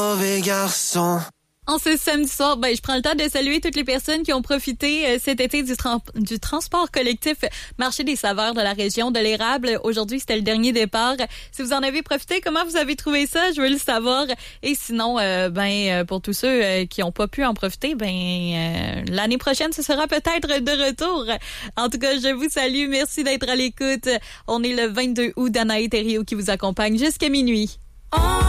Mauvais garçon. En ce samedi soir, je prends le temps de saluer toutes les personnes qui ont profité cet été du transport collectif Marché des saveurs de la région de l'Érable. Aujourd'hui, c'était le dernier départ. Si vous en avez profité, comment vous avez trouvé ça? Je veux le savoir. Et sinon, pour tous ceux qui n'ont pas pu en profiter, l'année prochaine, ce sera peut-être de retour. En tout cas, je vous salue. Merci d'être à l'écoute. On est le 22 août, Danae Thériault qui vous accompagne jusqu'à minuit.